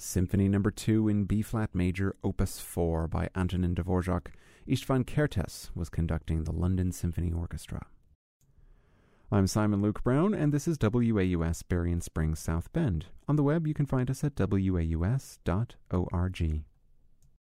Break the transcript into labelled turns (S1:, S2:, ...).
S1: Symphony No. 2 in B-flat major, Opus 4 by Antonin Dvorak. Istvan Kertész was conducting the London Symphony Orchestra. I'm Simon Luke Brown, and this is WAUS Berrien Springs South Bend. On the web, you can find us at waus.org.